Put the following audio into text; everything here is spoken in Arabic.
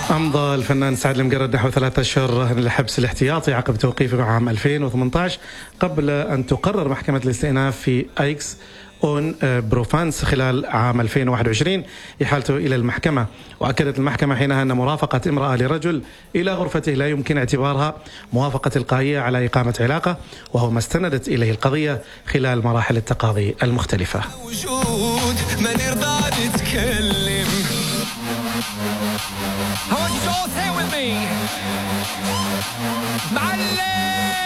أمضى الفنان سعد المقرد نحو 3 أشهر للحبس الاحتياطي عقب توقيفه عام 2018 قبل أن تقرر محكمة الاستئناف في أيكس أون بروفانس خلال عام 2021 إحالته إلى المحكمة. وأكدت المحكمة حينها أن مرافقة امرأة لرجل إلى غرفته لا يمكن اعتبارها موافقة تلقائية على إقامة علاقة، وهو ما استندت إليه القضية خلال مراحل التقاضي المختلفة. وجود من يرضى نتكلم. I want you to all say with me. معلم